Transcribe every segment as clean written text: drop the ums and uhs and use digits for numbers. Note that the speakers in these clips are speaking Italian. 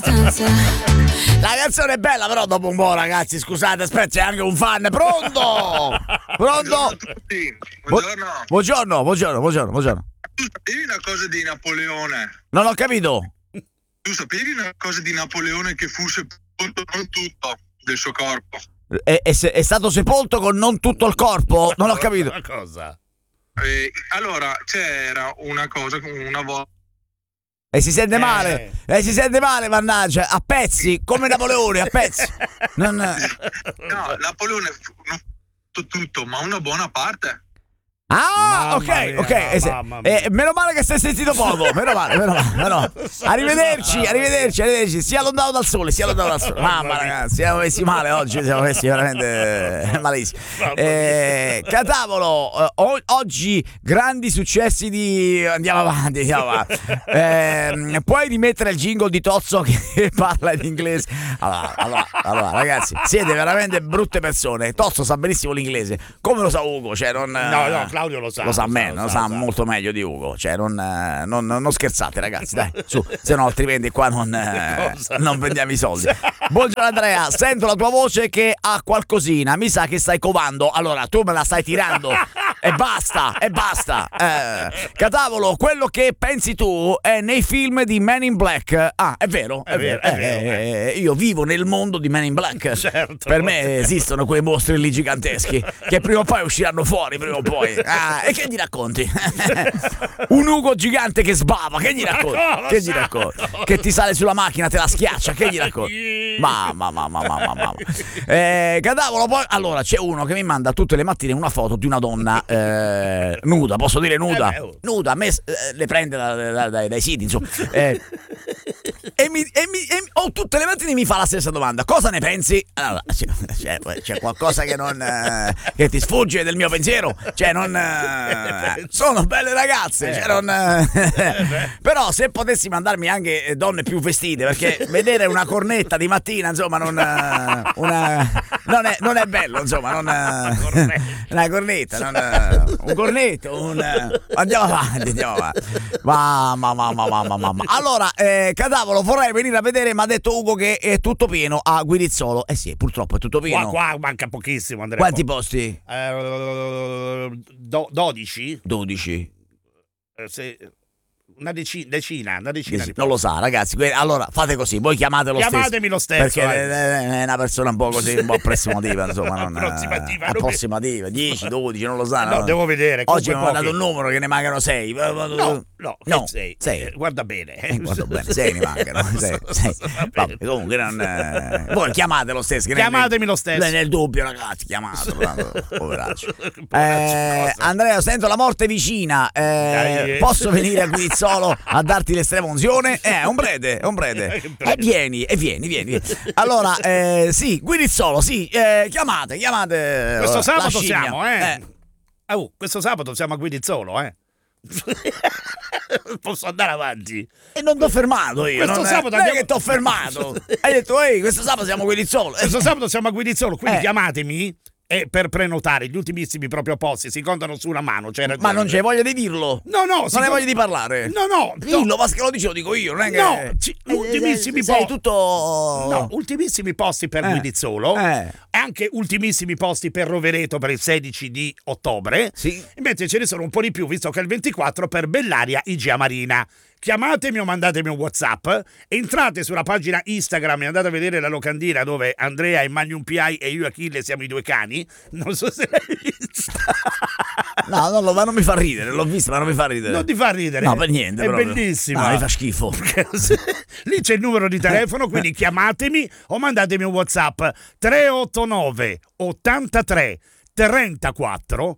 La canzone è bella, però dopo un po', ragazzi, scusate, aspetta, c'è anche un fan. Pronto? Buongiorno a tutti. Buongiorno. Tu sapevi una cosa di Napoleone? Non ho capito. Tu sapevi una cosa di Napoleone, che fu sepolto non tutto del suo corpo? È stato sepolto con non tutto il corpo? Non ho capito. Una cosa. Allora, c'era una cosa, una volta. E si sente male, mannaggia, a pezzi, come Napoleone, a pezzi. No, Napoleone fu non tutto, ma una buona parte. Ah, Mamma ok. mamma mia. Meno male che stai sentito poco. Meno male. No. Arrivederci. Sia lontano dal sole. Mamma, ragazzi, siamo messi male oggi. Siamo messi veramente malissimo. Catavolo, oggi grandi successi di. Andiamo avanti. Puoi rimettere il jingle di Tozzo che parla in inglese? Allora, ragazzi, siete veramente brutte persone. Tozzo sa benissimo l'inglese. Come lo sa Ugo? Cioè, non. No, Claudio lo sa. Lo sa molto meglio di Ugo. Cioè, non scherzate, ragazzi, dai, su, se no altrimenti qua non vendiamo i soldi. Buongiorno Andrea, sento la tua voce che ha qualcosina. Mi sa che stai covando. Allora, tu me la stai tirando. E basta. Catavolo, quello che pensi tu è nei film di Men in Black. Ah, è vero. Io vivo nel mondo di Men in Black. Certo. Per me esistono quei mostri lì giganteschi che prima o poi usciranno fuori, Ah, e che gli racconti? Un Ugo gigante che sbava, che gli racconti? Che ti sale sulla macchina, te la schiaccia, che gli racconti? Mamma. Catavolo, poi allora c'è uno che mi manda tutte le mattine una foto di una donna nuda, posso dire nuda? Nuda, a me le prende dai siti, insomma. Tutte le mattine mi fa la stessa domanda: cosa ne pensi? Allora, c'è qualcosa che ti sfugge del mio pensiero? Cioè, sono belle ragazze, però se potessi mandarmi anche donne più vestite, perché vedere una cornetta di mattina, insomma, non è bello, insomma, una cornetta, un cornetto, andiamo avanti. Mamma. Allora, Catavolo, vorrei venire a vedere, mi ha detto Ugo che è tutto pieno a Guidizzolo. Eh sì, purtroppo è tutto pieno. Qua manca pochissimo, Andrea. Quanti posti? 12? 12. Una decina Non lo sa, ragazzi. Allora fate così, voi chiamatemi lo stesso, perché è una persona un po' così, un po' approssimativa, insomma, approssimativa, 10, 12, non lo sa. No, devo vedere. Oggi mi ha dato un numero che ne mancano 6. No, 6. Guarda bene. 6 ne mancano. 6. Vabbè, comunque voi chiamate lo stesso. Chiamatemi lo stesso. Nel dubbio, ragazzi, chiamatelo. Poveraccio. Andrea, sento la morte vicina. Posso venire a Guidizzolo a darti l'estrema unzione? È un prete. E vieni. Allora, sì, Guidizzolo, sì, chiamate. Questo sabato siamo, questo sabato siamo a Guidizzolo, Posso andare avanti? E non t'ho fermato io. Questo sabato non è che t'ho fermato. Hai detto, questo sabato siamo a Guidizzolo. Questo sabato siamo a Guidizzolo, quindi chiamatemi. E per prenotare gli ultimissimi proprio posti si contano su una mano. Ma non c'è voglia di dirlo? No. Non hai voglia di parlare? No. Dillo, ma che lo dice, lo dico io, non è che. Ultimissimi sei tutto. No, ultimissimi posti per Guidizzolo. E anche ultimissimi posti per Rovereto per il 16 di ottobre. Sì. Invece ce ne sono un po' di più, visto che è il 24 per Bellaria Igia Marina. Chiamatemi o mandatemi un WhatsApp, entrate sulla pagina Instagram e andate a vedere la locandina dove Andrea e Magnum PI e io e Achille siamo i due cani. Non so se l'hai vista. No, ma non mi fa ridere, l'ho vista, ma non mi fa ridere. Non ti fa ridere? No, per niente. È proprio bellissima. No, mi fa schifo. Lì c'è il numero di telefono, quindi chiamatemi o mandatemi un WhatsApp 389 83 34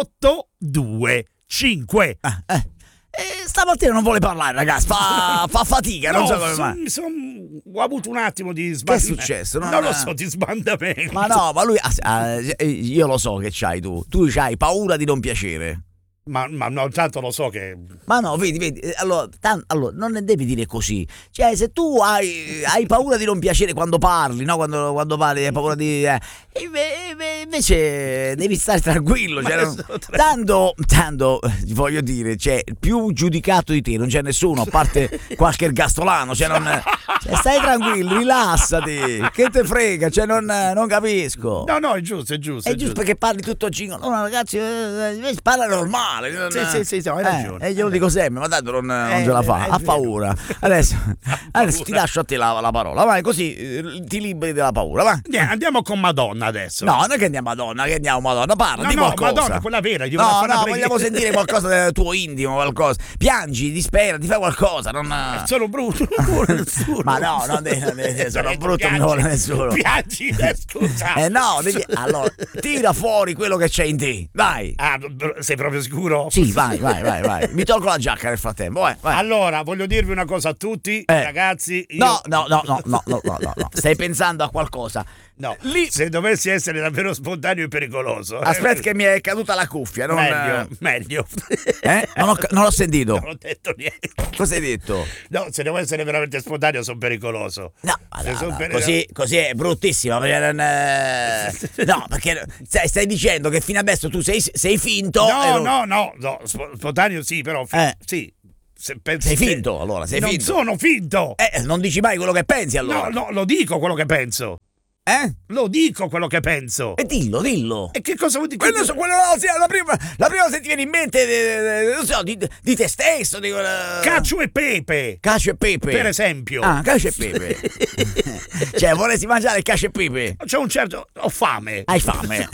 825. Stamattina non vuole parlare, ragazzi. Fa fatica, non so come mai. Ho avuto un attimo di sbandamento. Che è successo? Non lo so, di sbandamento. Ma no, ma lui io lo so che c'hai tu. Tu c'hai paura di non piacere. Ma no, tanto lo so che... Ma no, vedi, allora non ne devi dire così. Cioè, se tu hai paura di non piacere quando parli, no? Quando parli hai paura di... invece devi stare tranquillo. Cioè, tanto, voglio dire, cioè, più giudicato di te non c'è nessuno, a parte qualche ergastolano. Cioè, stai tranquillo, rilassati. Che te frega, cioè, non capisco. No, è giusto. È giusto perché parli tutto cingolo. No, ragazzi, parla normale. Sì, hai ragione. E glielo dico sempre, ma tanto non ce la fa, ha paura. Adesso ti lascio a te la parola, vai, così ti liberi della paura, va. Andiamo con Madonna adesso. No, non che andiamo Madonna, parla di qualcosa. Madonna, quella vera. Vogliamo sentire qualcosa del tuo intimo, qualcosa. Piangi, dispera, ti fai qualcosa, non... Sono brutto, ma no, sono brutto, non vuole nessuno. Piangi, scusa. No, allora, tira fuori quello che c'è in te, vai. Sei proprio sicuro? Sì, vai. Mi tolgo la giacca nel frattempo, vai. Allora, voglio dirvi una cosa a tutti, ragazzi. No. Stai pensando a qualcosa. No, se dovessi essere davvero spontaneo e pericoloso. Aspetta che mi è caduta la cuffia. Meglio. Non l'ho sentito. Non ho detto niente. Cosa hai detto? No, se devo essere veramente spontaneo sono pericoloso. No, così è bruttissimo. No, perché stai dicendo che fino adesso tu sei finto. No, spontaneo sì, però sì. Sei finto, allora, sei finto. Non sono finto. Non dici mai quello che pensi, allora. No, lo dico quello che penso. Lo dico quello che penso. E dillo. E che cosa vuol dire? Quello la prima se ti viene in mente, non so, di te stesso. Cacio e pepe. Per esempio. Cacio e pepe. Cioè, vorresti mangiare il cacio e pepe? C'è un certo... Ho fame. Hai fame.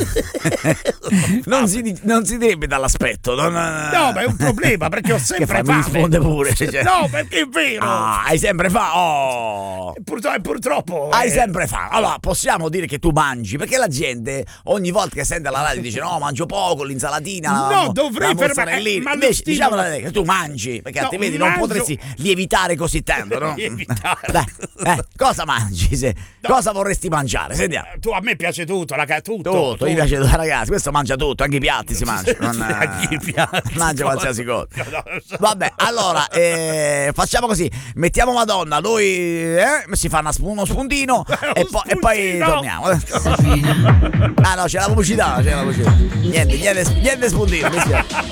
Non si direbbe dall'aspetto. No, ma è un problema, perché ho sempre fame. Mi risponde pure. Cioè. No, perché è vero. Hai sempre fame. Purtroppo. Hai sempre fame. Allora, possiamo dire che tu mangi, perché la gente ogni volta che sente la radio dice no, mangio poco, l'insalatina. No, dovrei fermare. Ma invece diciamo che tu mangi, perché altrimenti non potresti lievitare così tanto, no? Lievitare. Cosa mangi? Cosa vorresti mangiare? Sentiamo. A me piace tutto, tutto. Mi piace tutto, ragazzi. Questo mangia tutto, anche i piatti si mangia. Anche i piatti. Mangia qualsiasi cosa. Vabbè, allora facciamo così: mettiamo Madonna, lui si fa uno spuntino e poi torniamo. No, c'è la pubblicità. Niente spuntino.